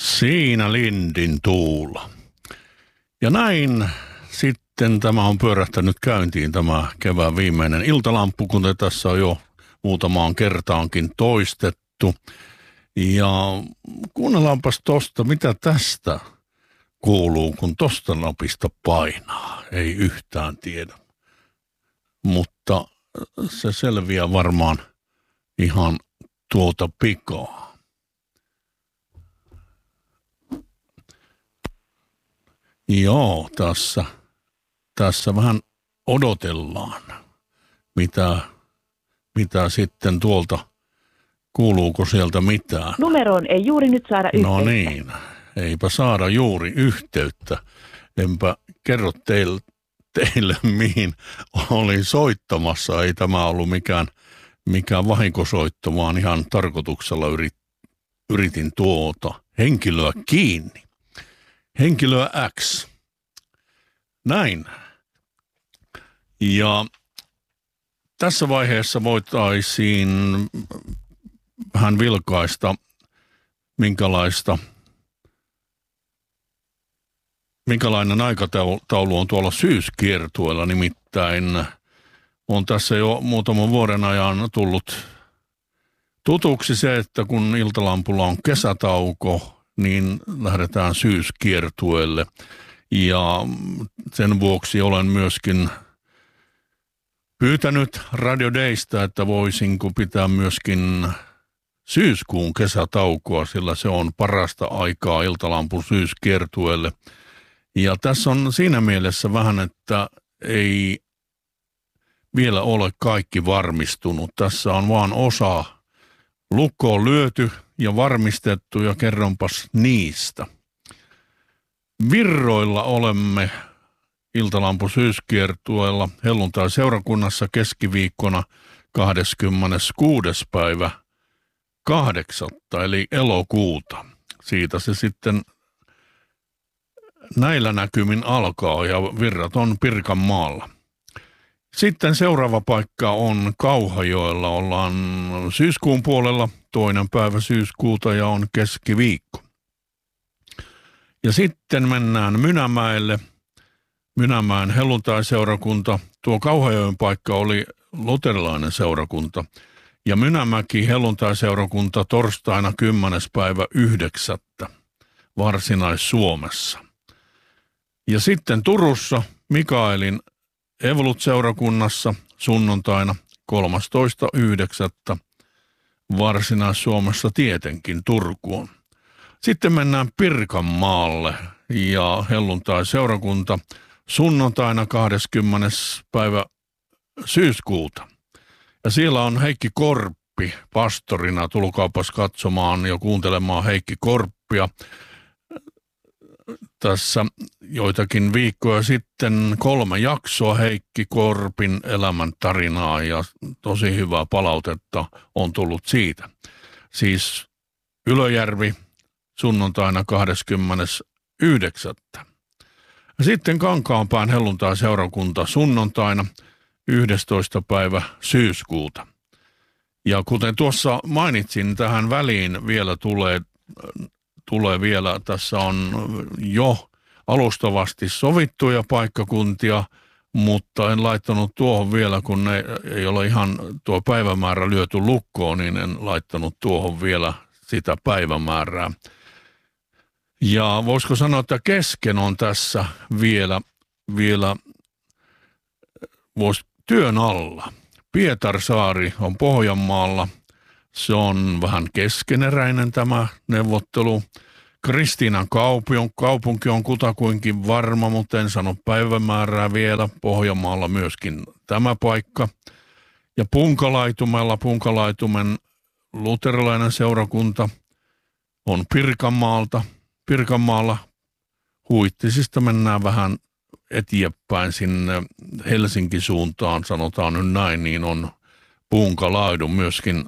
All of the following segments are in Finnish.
Siinä Lindin tuula. Ja näin sitten tämä on pyörähtänyt käyntiin tämä kevään viimeinen iltalamppu, kuten tässä on jo muutamaan kertaankin toistettu. Ja kuunnellaanpas tosta, mitä tästä kuuluu, kun tosta napista painaa. Ei yhtään tiedä. Mutta se selviää varmaan ihan tuota pikaa. Joo, tässä vähän odotellaan, mitä sitten tuolta, kuuluuko sieltä mitään. Numeroon ei juuri nyt saada yhteyttä. No niin, eipä saada juuri yhteyttä. Enpä kerro teille mihin olin soittamassa. Ei tämä ollut mikään vahinkosoitto, vaan ihan tarkoituksella yritin henkilöä kiinni. Henkilöä X. Näin. Ja tässä vaiheessa voitaisiin vähän vilkaista, minkälainen aikataulu on tuolla syyskiertueella. Nimittäin on tässä jo muutaman vuoden ajan tullut tutuksi se, että kun Iltalampulla on kesätauko, niin lähdetään syyskiertueelle. Ja sen vuoksi olen myöskin pyytänyt Radio Daystä, että voisinko pitää myöskin syyskuun kesätaukoa, sillä se on parasta aikaa Iltalampun syyskiertueelle. Ja tässä on siinä mielessä vähän, että ei vielä ole kaikki varmistunut. Tässä on vaan osa lukkoon lyöty ja varmistettu, ja kerronpas niistä. Virroilla olemme Iltalampun syyskiertueella helluntai-seurakunnassa keskiviikkona 26. päivä 8. eli elokuuta. Siitä se sitten näillä näkymin alkaa, ja virrat on Pirkanmaalla. Sitten seuraava paikka on Kauhajoella. Ollaan syyskuun puolella, 2. päivä syyskuuta, ja on keskiviikko. Ja sitten mennään Mynämäelle. Mynämäen helluntai-seurakunta. Tuo Kauhajoen paikka oli luterilainen seurakunta. Ja Mynämäki helluntai-seurakunta torstaina 10. päivä 9. Varsinais-Suomessa. Ja sitten Turussa Mikaelin Evolut-seurakunnassa sunnuntaina 13.9. Varsinais-Suomessa tietenkin Turkuun. Sitten mennään Pirkanmaalle ja helluntai-seurakunta sunnuntaina 20. päivä syyskuuta. Ja siellä on Heikki Korppi pastorina. Tulkaapas katsomaan ja kuuntelemaan Heikki Korppia. Tässä joitakin viikkoja sitten 3 jaksoa Heikki Korpin elämäntarinaa, ja tosi hyvää palautetta on tullut siitä. Siis Ylöjärvi sunnuntaina 29. Sitten Kankaanpään helluntai-seurakunta sunnuntaina 11. päivä syyskuuta. Ja kuten tuossa mainitsin, tähän väliin vielä tulee vielä, tässä on jo alustavasti sovittuja paikkakuntia, mutta en laittanut tuohon vielä, kun ei ole ihan tuo päivämäärä lyöty lukkoon, niin en laittanut tuohon vielä sitä päivämäärää. Ja voisiko sanoa, että kesken on tässä vielä työn alla. Pietarsaari on Pohjanmaalla. Se on vähän keskeneräinen tämä neuvottelu. Kristiinan kaupunki on kutakuinkin varma, mutta en sano päivämäärää vielä. Pohjanmaalla myöskin tämä paikka. Ja Punkalaitumen luterilainen seurakunta on Pirkanmaalla. Huittisista mennään vähän eteenpäin sinne Helsingin suuntaan, sanotaan nyt näin, niin on Punkalaidun myöskin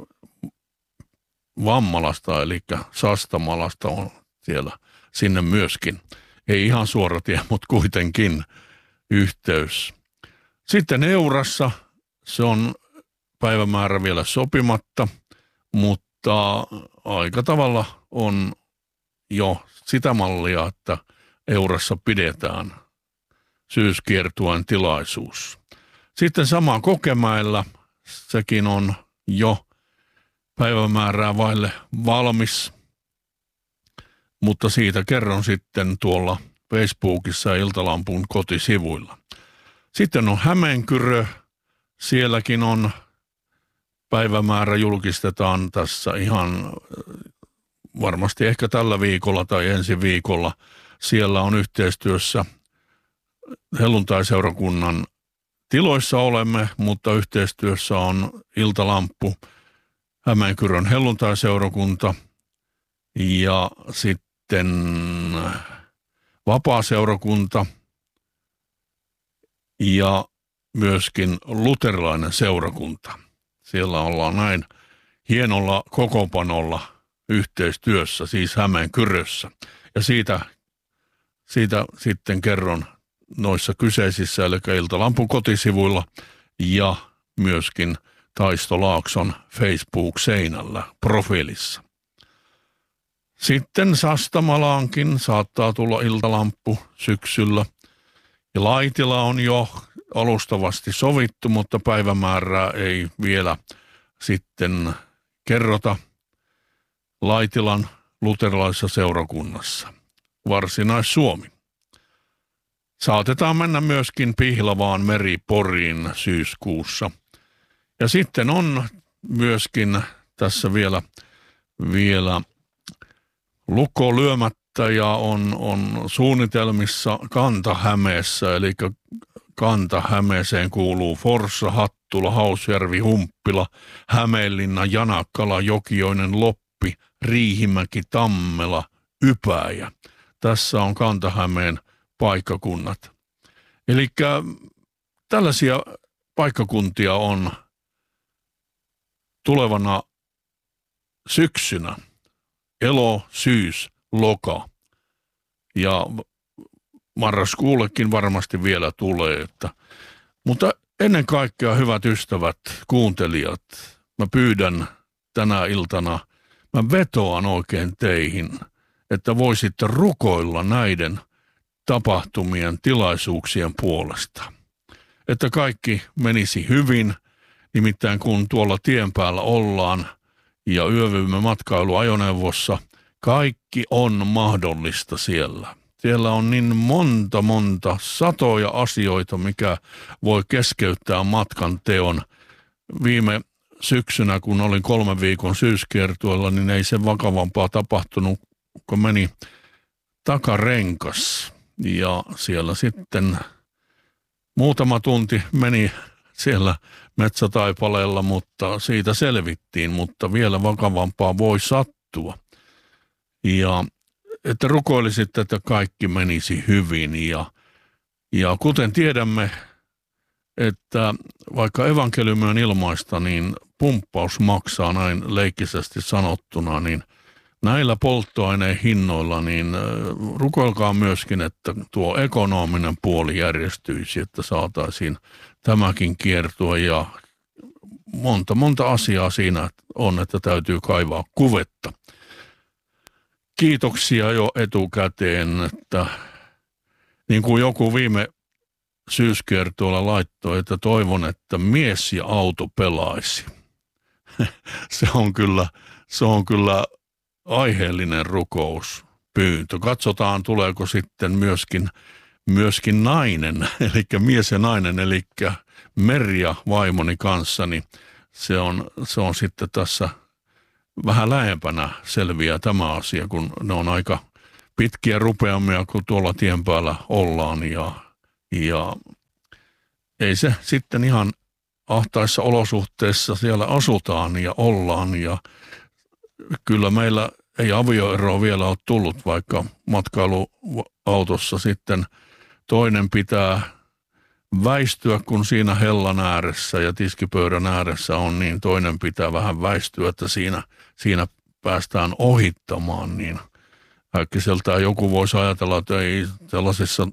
Vammalasta, eli Sastamalasta on siellä sinne myöskin. Ei ihan suora tie, mutta kuitenkin yhteys. Sitten Eurassa, se on päivämäärä vielä sopimatta, mutta aika tavalla on jo sitä mallia, että Eurassa pidetään syyskiertueen tilaisuus. Sitten sama Kokemäellä, sekin on jo päivämäärää vaille valmis, mutta siitä kerron sitten tuolla Facebookissa ja Iltalampun kotisivuilla. Sitten on Hämeenkyrö, sielläkin on päivämäärä, julkistetaan tässä ihan varmasti ehkä tällä viikolla tai ensi viikolla. Siellä on yhteistyössä helluntaiseurakunnan tiloissa olemme, mutta yhteistyössä on Iltalamppu, Hämeenkyrön helluntaiseurakunta ja sitten vapaaseurakunta ja myöskin luterilainen seurakunta. Siellä ollaan näin hienolla kokoonpanolla yhteistyössä, siis Hämeenkyrössä. Ja siitä sitten kerron noissa kyseisissä, eli Iltalampun kotisivuilla ja myöskin Taisto Laakson Facebook-seinällä profiilissa. Sitten Sastamalaankin saattaa tulla Iltalamppu syksyllä. Ja Laitila on jo alustavasti sovittu, mutta päivämäärää ei vielä sitten kerrota Laitilan luterilaisessa seurakunnassa. Varsinais-Suomi. Saatetaan mennä myöskin Pihlavaan Meri-Poriin syyskuussa. Ja sitten on myöskin tässä vielä lukko lyömättä ja on suunnitelmissa Kanta-Hämeessä, eli Kanta-Hämeeseen kuuluu Forssa, Hattula, Hausjärvi, Humppila, Hämeenlinna, Janakkala, Jokioinen, Loppi, Riihimäki, Tammela, Ypäjä. Tässä on Kanta-Hämeen paikkakunnat. Eli tällaisia paikkakuntia on tulevana syksynä. Elo, syys, loka ja marraskuullekin varmasti vielä tulee. Mutta ennen kaikkea, hyvät ystävät, kuuntelijat, mä pyydän tänä iltana, mä vetoan oikein teihin, että voisitte rukoilla näiden tapahtumien, tilaisuuksien puolesta. Että kaikki menisi hyvin, nimittäin kun tuolla tien päällä ollaan ja yövymme matkailuajoneuvossa, kaikki on mahdollista siellä. Siellä on niin monta satoja asioita, mikä voi keskeyttää matkan teon. Viime syksynä, kun olin 3 viikon syyskiertueella, niin ei se vakavampaa tapahtunut, kun meni takarenkas. Ja siellä sitten muutama tunti meni siellä metsätaipaleella, mutta siitä selvittiin, mutta vielä vakavampaa voi sattua. Ja että rukoilisitte, että kaikki menisi hyvin. Ja kuten tiedämme, että vaikka evankeliumi on ilmaista, niin pumppaus maksaa näin leikkisesti sanottuna, niin näillä polttoaineen hinnoilla, niin rukoilkaa myöskin, että tuo ekonominen puoli järjestyisi, että saataisiin tämäkin kiertua ja monta asiaa siinä on, että täytyy kaivaa kuvetta. Kiitoksia jo etukäteen, että niin kuin joku viime syyskiertueella laittoi, että toivon, että mies ja auto pelaisi. Se on kyllä aiheellinen rukouspyyntö. Katsotaan, tuleeko sitten myöskin nainen, eli mies ja nainen, eli Merja vaimoni kanssa, niin se on sitten tässä vähän lähempänä selviää tämä asia, kun ne on aika pitkiä rupeamia, kun tuolla tien päällä ollaan ja ei se sitten ihan ahtaissa olosuhteissa siellä asutaan ja ollaan ja kyllä meillä ei avioeroa vielä ole tullut, vaikka matkailuautossa sitten toinen pitää väistyä, kun siinä hellan ääressä ja tiskipöydän ääressä on, niin toinen pitää vähän väistyä, että siinä päästään ohittamaan, niin äkkiseltään joku voisi ajatella, että ei sellaisissa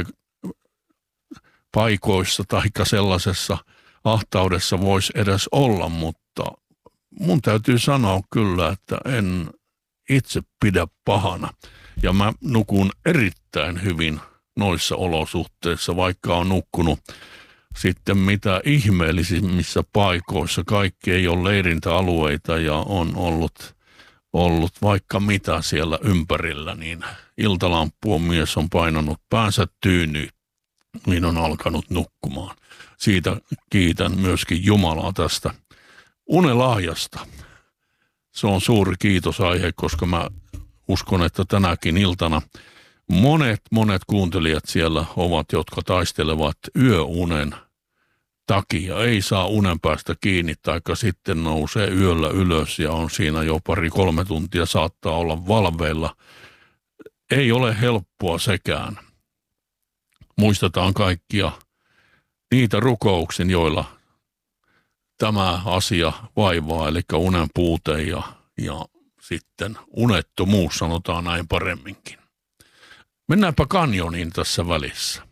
paikoissa tai sellaisessa ahtaudessa voisi edes olla, mutta mun täytyy sanoa kyllä, että en itse pidä pahana. Ja mä nukun erittäin hyvin noissa olosuhteissa, vaikka on nukkunut sitten mitä ihmeellisimmissä paikoissa. Kaikki ei ole leirintäalueita ja on ollut vaikka mitä siellä ympärillä, niin iltalampuun mies on painanut päänsä tyynyyn, niin on alkanut nukkumaan. Siitä kiitän myöskin Jumalaa tästä unelahjasta. Se on suuri kiitosaihe, koska mä uskon, että tänäkin iltana monet kuuntelijat siellä ovat, jotka taistelevat yöunen takia. Ei saa unen päästä kiinni, taikka sitten nousee yöllä ylös ja on siinä jo 2-3 tuntia, saattaa olla valveilla. Ei ole helppoa sekään. Muistetaan kaikkia niitä rukouksin, joilla tämä asia vaivaa, eli unen puute ja sitten unettomuus, sanotaan näin paremminkin. Mennäänpä kanjoniin tässä välissä.